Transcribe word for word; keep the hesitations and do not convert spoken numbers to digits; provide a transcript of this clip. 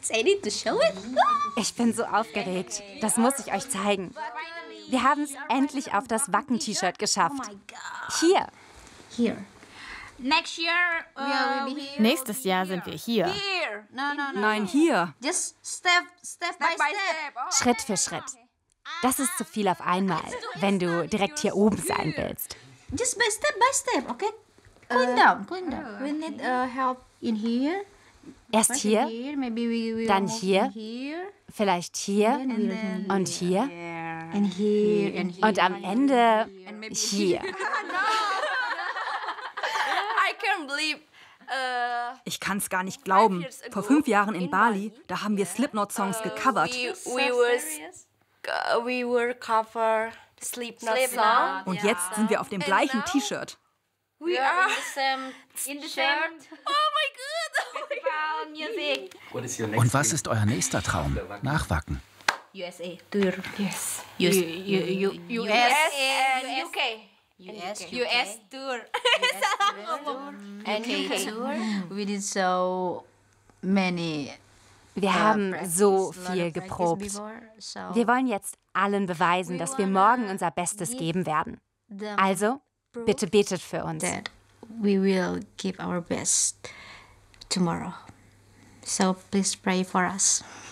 I need to show it. Ich bin so aufgeregt. Das muss ich euch zeigen. Wir haben es endlich auf das Wacken-T-Shirt geschafft. Hier. Here. Next year, uh, we will be here. Nächstes Jahr sind wir hier. Here. No, no, no. Nein, hier. Just step, step by step. Schritt für Schritt. Das ist zu viel auf einmal, wenn du direkt hier oben sein willst. Just by step by step, okay? Cooling down, cooling down. We need uh, help in here. Erst hier, Here, maybe we will dann move hier, here. vielleicht hier und hier And here and here. und am Ende hier. I can't believe. Uh, Ich kann's gar nicht glauben. Vor fünf Jahren in Bali, da haben wir Slipknot-Songs gecovert. we, we, was, uh, we were cover Slipknot song. Und jetzt sind wir auf dem gleichen T-Shirt. We are in the same In the shirt. same Oh my god! festival music. What is your next Und was ist euer nächster Traum nach Wacken? U S A tour. Yes. U S, U, U, U S and U K. U S, U S tour. and U K tour. We did so many. Wir haben so viel geprobt. Wir wollen jetzt allen beweisen, dass wir morgen unser Bestes geben werden. Also, bitte betet für uns. That we will give our best tomorrow. So please pray for us.